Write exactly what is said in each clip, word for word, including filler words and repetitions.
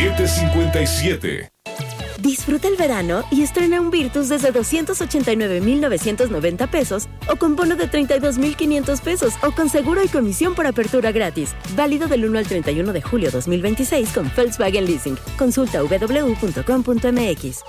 siete cincuenta y siete. Disfruta el verano y estrena un Virtus desde doscientos ochenta y nueve mil novecientos noventa pesos o con bono de treinta y dos mil quinientos pesos o con seguro y comisión por apertura gratis. Válido del uno al treinta y uno de julio dos mil veintiséis con Volkswagen Leasing. Consulta doble u doble u doble u punto com punto m x.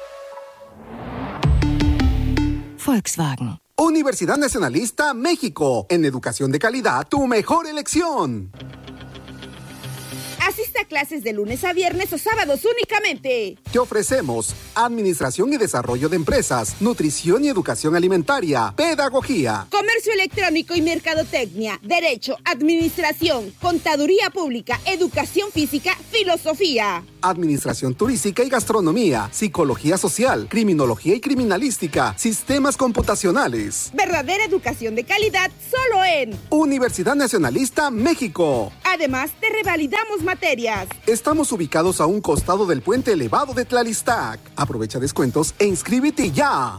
Volkswagen. Universidad Nacionalista México. En educación de calidad, tu mejor elección. Asista a clases de lunes a viernes o sábados únicamente. Te ofrecemos Administración y Desarrollo de Empresas, Nutrición y Educación Alimentaria, Pedagogía, Comercio Electrónico y Mercadotecnia, Derecho, Administración, Contaduría Pública, Educación Física, Filosofía, Administración Turística y Gastronomía, Psicología Social, Criminología y Criminalística, Sistemas Computacionales. Verdadera educación de calidad solo en Universidad Nacionalista México. Además, te revalidamos materias. Estamos ubicados a un costado del puente elevado de Tlalistac. Aprovecha descuentos e inscríbete ya.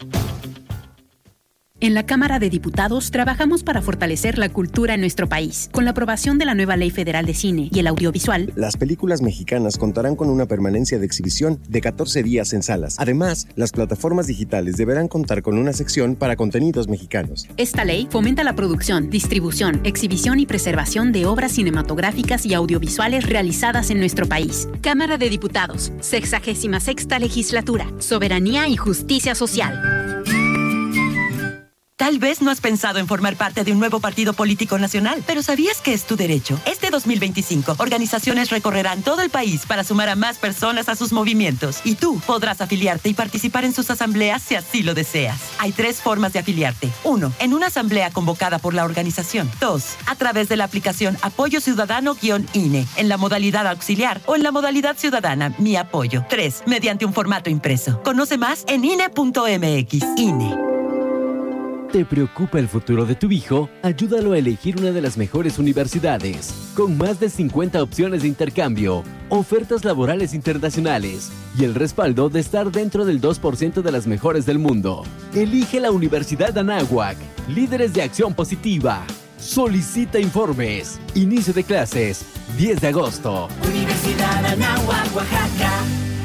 En la Cámara de Diputados trabajamos para fortalecer la cultura en nuestro país. Con la aprobación de la nueva Ley Federal de Cine y el Audiovisual, las películas mexicanas contarán con una permanencia de exhibición de catorce días en salas. Además, las plataformas digitales deberán contar con una sección para contenidos mexicanos. Esta ley fomenta la producción, distribución, exhibición y preservación de obras cinematográficas y audiovisuales realizadas en nuestro país. Cámara de Diputados, sexagésima sexta legislatura, soberanía y justicia social. Tal vez no has pensado en formar parte de un nuevo partido político nacional, pero ¿sabías que es tu derecho? Este dos mil veinticinco, organizaciones recorrerán todo el país para sumar a más personas a sus movimientos. Y tú podrás afiliarte y participar en sus asambleas si así lo deseas. Hay tres formas de afiliarte. Uno, en una asamblea convocada por la organización. Dos, a través de la aplicación Apoyo Ciudadano-I N E, en la modalidad auxiliar o en la modalidad ciudadana Mi Apoyo. Tres, mediante un formato impreso. Conoce más en I N E punto M X. I N E. ¿Te preocupa el futuro de tu hijo? Ayúdalo a elegir una de las mejores universidades, con más de cincuenta opciones de intercambio, ofertas laborales internacionales y el respaldo de estar dentro del dos por ciento de las mejores del mundo. Elige la Universidad Anáhuac, líderes de acción positiva. Solicita informes. Inicio de clases, diez de agosto. Universidad Anáhuac, Oaxaca.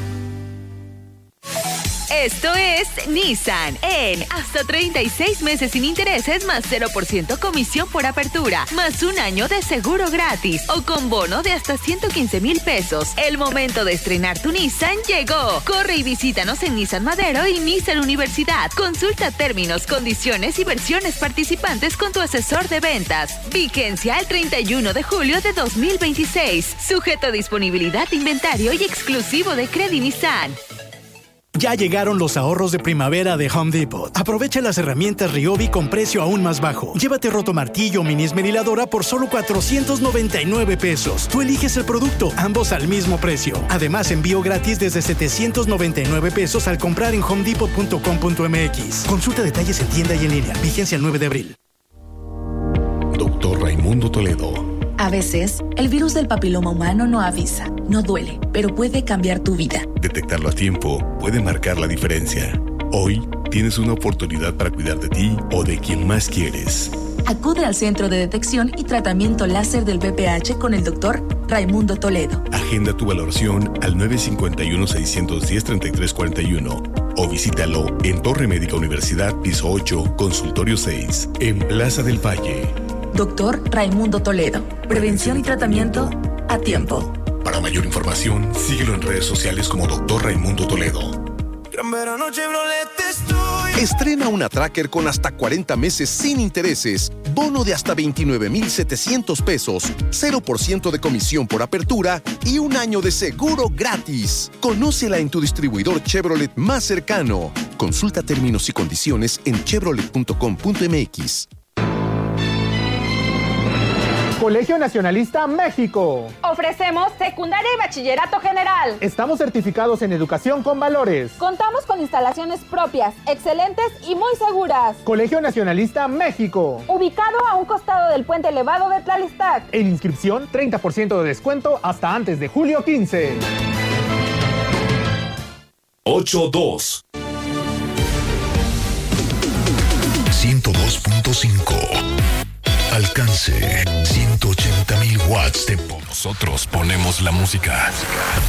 Esto es Nissan en hasta treinta y seis meses sin intereses más cero por ciento comisión por apertura, más un año de seguro gratis o con bono de hasta ciento quince mil pesos. El momento de estrenar tu Nissan llegó. Corre y visítanos en Nissan Madero y Nissan Universidad. Consulta términos, condiciones y versiones participantes con tu asesor de ventas. Vigencia el treinta y uno de julio de dos mil veintiséis. Sujeto a disponibilidad de inventario y exclusivo de Credit Nissan. Ya llegaron los ahorros de primavera de Home Depot. Aprovecha las herramientas Ryobi con precio aún más bajo. Llévate rotomartillo o mini esmeriladora por solo cuatrocientos noventa y nueve pesos. Tú eliges el producto, ambos al mismo precio. Además, envío gratis desde setecientos noventa y nueve pesos al comprar en home depot punto com punto m x. Consulta detalles en tienda y en línea. Vigencia el nueve de abril. Doctor Raimundo Toledo. A veces, el virus del papiloma humano no avisa, no duele, pero puede cambiar tu vida. Detectarlo a tiempo puede marcar la diferencia. Hoy tienes una oportunidad para cuidar de ti o de quien más quieres. Acude al Centro de Detección y Tratamiento Láser del V P H con el doctor Raimundo Toledo. Agenda tu valoración al nueve cinco uno, seis uno cero, tres tres cuatro uno o visítalo en Torre Médica Universidad, piso ocho, consultorio seis, en Plaza del Valle. Doctor Raimundo Toledo. Prevención y tratamiento a tiempo. Para mayor información, síguelo en redes sociales como Doctor Raimundo Toledo. Gran verano Chevrolet estoy. Estrena una Tracker con hasta cuarenta meses sin intereses, bono de hasta veintinueve mil setecientos pesos, cero por ciento de comisión por apertura y un año de seguro gratis. Conócela en tu distribuidor Chevrolet más cercano. Consulta términos y condiciones en chevrolet punto com punto m x. Colegio Nacionalista México. Ofrecemos secundaria y bachillerato general. Estamos certificados en educación con valores. Contamos con instalaciones propias, excelentes y muy seguras. Colegio Nacionalista México. Ubicado a un costado del puente elevado de Tlalistac. En inscripción, treinta por ciento de descuento hasta antes de julio quince. ocho dos. ciento dos punto cinco. Alcance ciento ochenta mil watts de... Nosotros ponemos la música.